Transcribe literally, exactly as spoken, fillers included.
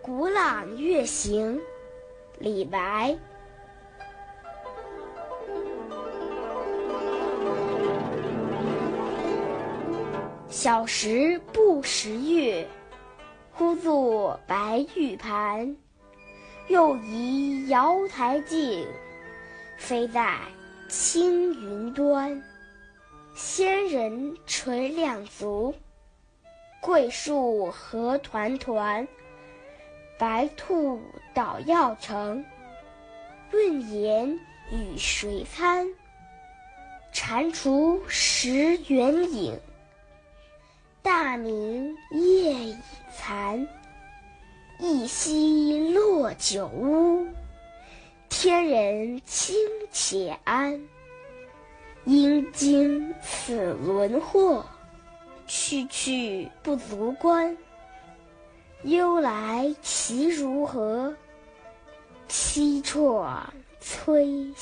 鼓朗月行，李白。小时不识月，呼作白玉盘。又疑瑶台镜，飞在青云端。仙人垂两足，桂树何团团。白兔捣药成，问言与谁餐？蟾蜍蚀圆影，大明夜已残。一夕落九乌，天人清且安。应经此轮祸，区区不足观。忧来其如何？凄怆摧